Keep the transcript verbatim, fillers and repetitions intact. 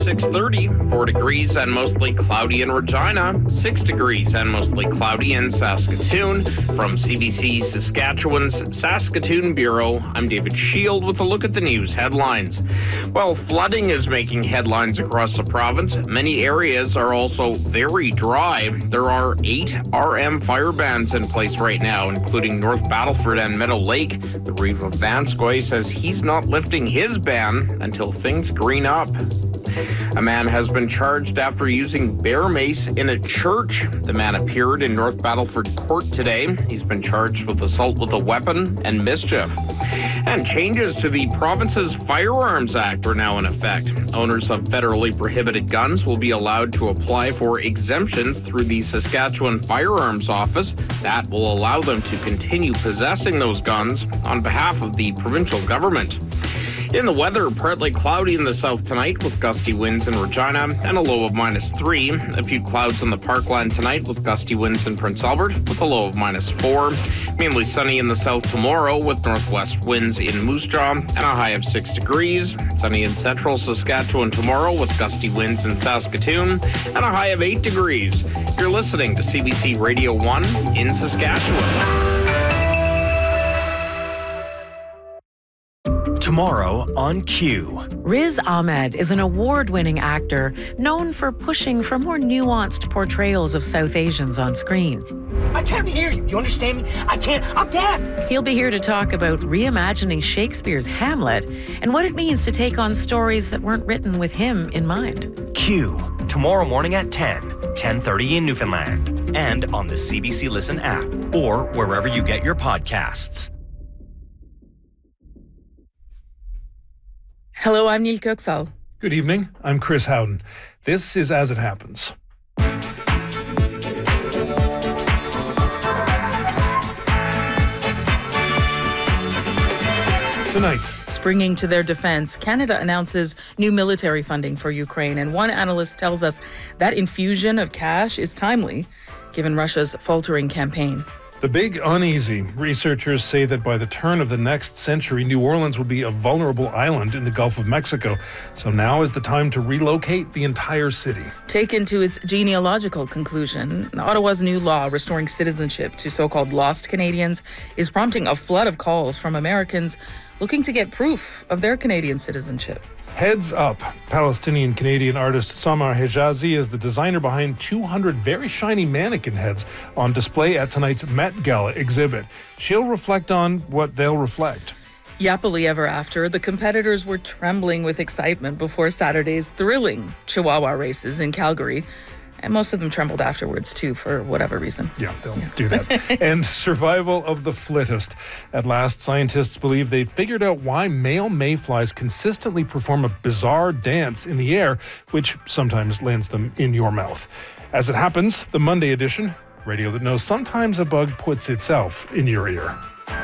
six thirty, four degrees and mostly cloudy in Regina, six degrees and mostly cloudy in Saskatoon. From C B C Saskatchewan's Saskatoon Bureau, I'm David Shield with a look at the news headlines. Well, flooding is making headlines across the province. Many areas are also very dry. There are eight R M fire bans in place right now, including North Battleford and Meadow Lake. The Reeve of Vanscoy says he's not lifting his ban until things green up. A man has been charged after using bear mace in a church. The man appeared in North Battleford Court today. He's been charged with assault with a weapon and mischief. And changes to the province's Firearms Act are now in effect. Owners of federally prohibited guns will be allowed to apply for exemptions through the Saskatchewan Firearms Office. That will allow them to continue possessing those guns on behalf of the provincial government. In the weather, partly cloudy in the south tonight with gusty winds in Regina and a low of minus three. A few clouds on the Parkland tonight with gusty winds in Prince Albert with a low of minus four. Mainly sunny in the south tomorrow with northwest winds in Moose Jaw and a high of six degrees. Sunny in central Saskatchewan tomorrow with gusty winds in Saskatoon and a high of eight degrees. You're listening to C B C Radio one in Saskatchewan. Tomorrow on Q. Riz Ahmed is an award-winning actor known for pushing for more nuanced portrayals of South Asians on screen. I can't hear you. Do you understand me? I can't. I'm deaf. He'll be here to talk about reimagining Shakespeare's Hamlet and what it means to take on stories that weren't written with him in mind. Q. Tomorrow morning at ten, ten thirty in Newfoundland. And on the C B C Listen app or wherever you get your podcasts. Hello, I'm Neil Köksal. Good evening. I'm Chris Howden. This is As It Happens. Tonight. Springing to their defense, Canada announces new military funding for Ukraine, and one analyst tells us that infusion of cash is timely, given Russia's faltering campaign. The big uneasy. Researchers say that by the turn of the next century, New Orleans will be a vulnerable island in the Gulf of Mexico. So now is the time to relocate the entire city. Taken to its genealogical conclusion, Ottawa's new law restoring citizenship to so-called lost Canadians is prompting a flood of calls from Americans looking to get proof of their Canadian citizenship. Heads Up. Palestinian-Canadian artist Samar Hejazi is the designer behind two hundred very shiny mannequin heads on display at tonight's Met Gala exhibit. She'll reflect on what they'll reflect. Yappily ever after, the competitors were trembling with excitement before Saturday's thrilling Chihuahua races in Calgary. And most of them trembled afterwards, too, for whatever reason. Yeah, they'll yeah. do that. And survival of the flittest. At last, scientists believe they figured out why male mayflies consistently perform a bizarre dance in the air, which sometimes lands them in your mouth. As it happens, the Monday edition, radio that knows sometimes a bug puts itself in your ear.